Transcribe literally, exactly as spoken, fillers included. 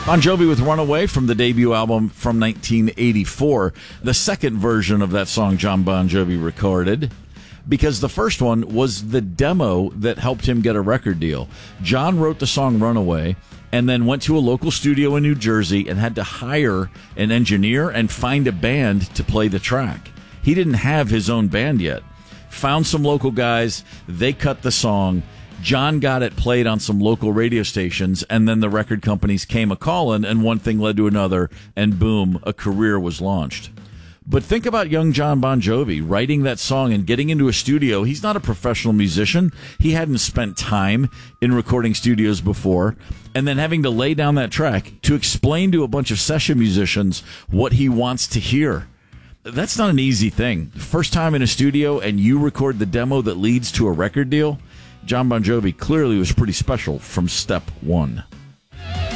Bon Jovi with Runaway from the debut album from nineteen eighty-four, the second version of that song John Bon Jovi recorded, because the first one was the demo that helped him get a record deal. John wrote the song Runaway and then went to a local studio in New Jersey and had to hire an engineer and find a band to play the track. He didn't have his own band yet. Found some local guys, they cut the song. John got it played on some local radio stations, and then the record companies came a-calling, and one thing led to another, and boom, a career was launched. But think about young John Bon Jovi writing that song and getting into a studio. He's not a professional musician. He hadn't spent time in recording studios before, and then having to lay down that track to explain to a bunch of session musicians what he wants to hear. That's not an easy thing. First time in a studio, and you record the demo that leads to a record deal. John Bon Jovi clearly was pretty special from step one.